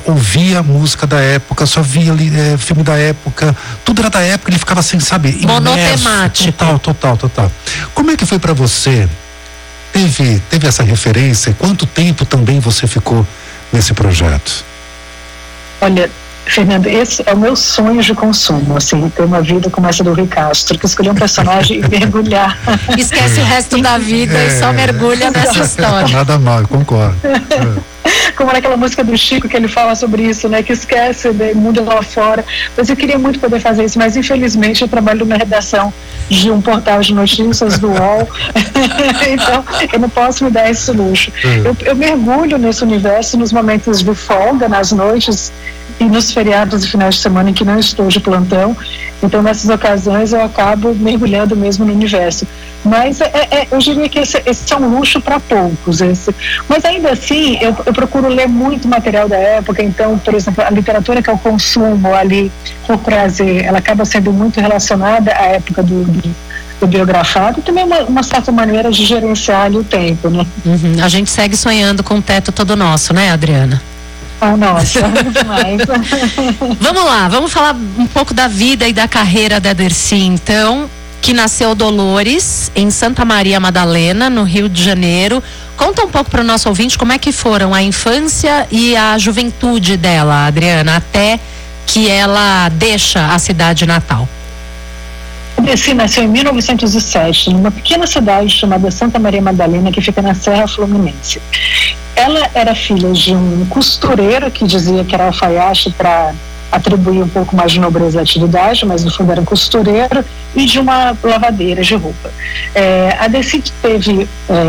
ouvia música da época, só via filme da época, tudo era da época, ele ficava assim, sabe, imerso. Monotemático. Total. Como é que foi pra você? Teve essa referência? Quanto tempo também você ficou nesse projeto? Olha, Fernando, esse é o meu sonho de consumo, assim, ter uma vida como essa do Rui Castro, que escolher um personagem e mergulhar. Esquece o resto da vida e só mergulha nessa história. Nada mal, eu concordo. Como naquela música do Chico que ele fala sobre isso, né, que esquece do mundo lá fora. Mas eu queria muito poder fazer isso, mas infelizmente eu trabalho numa redação de um portal de notícias do UOL, então eu não posso me dar esse luxo. Eu mergulho nesse universo nos momentos de folga, nas noites e nos feriados e finais de semana em que não estou de plantão. Então nessas ocasiões eu acabo mergulhando mesmo no universo. Mas eu diria que esse é um luxo para poucos. Mas ainda assim, eu procuro ler muito material da época. Então, por exemplo, a literatura que eu consumo ali por prazer, ela acaba sendo muito relacionada à época do biografado e também uma certa maneira de gerenciar ali o tempo, né? A gente segue sonhando com o teto todo nosso, né, Adriana? Oh, nossa, demais. Vamos lá, vamos falar um pouco da vida e da carreira da Dercy, então, que nasceu Dolores, em Santa Maria Madalena, no Rio de Janeiro. Conta um pouco para o nosso ouvinte como é que foram a infância e a juventude dela, Adriana, até que ela deixa a cidade natal. A Dercy nasceu em 1907, numa pequena cidade chamada Santa Maria Madalena, que fica na Serra Fluminense. Ela era filha de um costureiro que dizia que era alfaiate para atribuir um pouco mais de nobreza à atividade, mas no fundo era um costureiro, e de uma lavadeira de roupa. A Dercy teve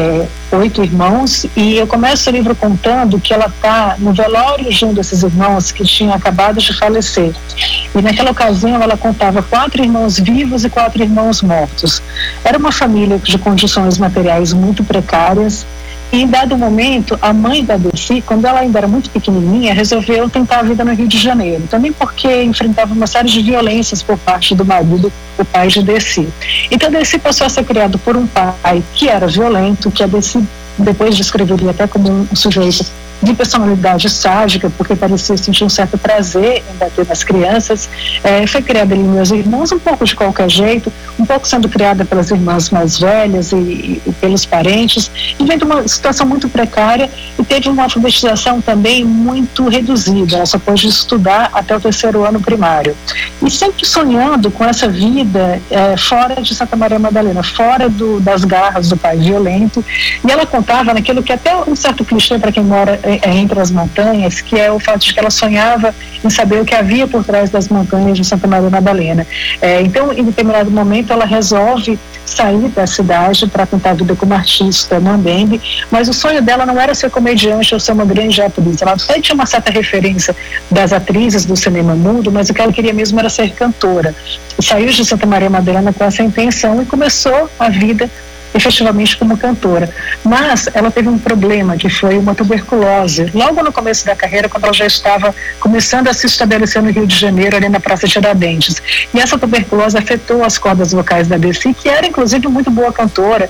8 irmãos, e eu começo o livro contando que ela está no velório de um desses irmãos que tinha acabado de falecer. E naquela ocasião ela contava 4 irmãos vivos e 4 irmãos mortos. Era uma família de condições materiais muito precárias. E em dado momento, a mãe da Dercy, quando ela ainda era muito pequenininha, resolveu tentar a vida no Rio de Janeiro. Também porque enfrentava uma série de violências por parte do marido, o pai de Dercy. Então, Dercy passou a ser criado por um pai que era violento, que a Dercy depois descreveria até como um sujeito de personalidade sádica, porque parecia sentir um certo prazer em bater nas crianças. Foi criada ali meus irmãos um pouco de qualquer jeito, um pouco sendo criada pelas irmãs mais velhas e pelos parentes, e vem de uma situação muito precária, e teve uma alfabetização também muito reduzida. Ela só pôde estudar até o 3º ano primário. E sempre sonhando com essa vida fora de Santa Maria Madalena, fora das garras do pai violento. E ela contava naquilo que até um certo clichê para quem mora entre as montanhas, que é o fato de que ela sonhava em saber o que havia por trás das montanhas de Santa Maria Madalena. Então, em determinado momento, ela resolve sair da cidade para tentar a vida como artista no Mambembe, mas o sonho dela não era ser comediante ou ser uma grande atriz. Ela até tinha uma certa referência das atrizes do cinema mudo, mas o que ela queria mesmo era ser cantora. E saiu de Santa Maria Madalena com essa intenção e começou a vida efetivamente como cantora. Mas ela teve um problema, que foi uma tuberculose. Logo no começo da carreira, quando ela já estava começando a se estabelecer no Rio de Janeiro, ali na Praça Tiradentes. E essa tuberculose afetou as cordas vocais da Dercy, que era inclusive muito boa cantora,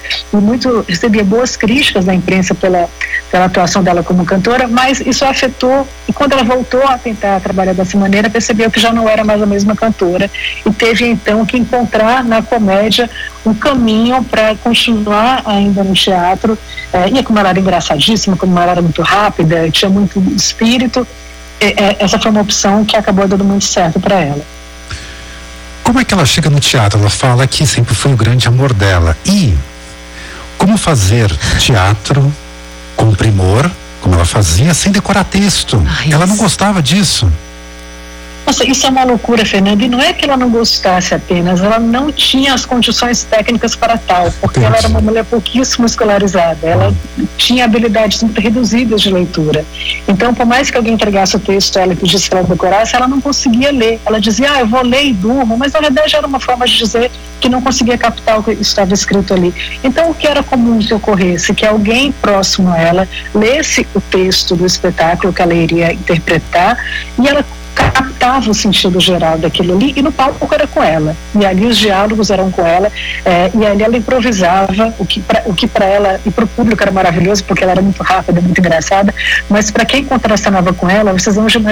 e recebia boas críticas da imprensa pela atuação dela como cantora, mas isso a afetou, e quando ela voltou a tentar trabalhar dessa maneira, percebeu que já não era mais a mesma cantora, e teve então que encontrar na comédia um caminho para continuar ainda no teatro. E como ela era engraçadíssima, como ela era muito rápida, tinha muito espírito, essa foi uma opção que acabou dando muito certo para ela. Como é que ela chega no teatro? Ela fala que sempre foi o grande amor dela. E como fazer teatro com primor, como ela fazia, sem decorar texto? Ela não gostava disso. Nossa, isso é uma loucura, Fernanda, e não é que ela não gostasse apenas, ela não tinha as condições técnicas para tal, porque ela era uma mulher pouquíssimo escolarizada, ela tinha habilidades muito reduzidas de leitura. Então, por mais que alguém entregasse o texto a ela e pedisse que ela decorasse, ela não conseguia ler. Ela dizia, eu vou ler e durmo, mas na verdade era uma forma de dizer que não conseguia captar o que estava escrito ali. Então, o que era comum que ocorresse? Que alguém próximo a ela lesse o texto do espetáculo que ela iria interpretar, e ela captava o sentido geral daquilo ali, e no palco era com ela, e ali os diálogos eram com ela, e ali ela improvisava o que para ela e para o público era maravilhoso, porque ela era muito rápida, muito engraçada, mas para quem contracenava com ela, vocês vão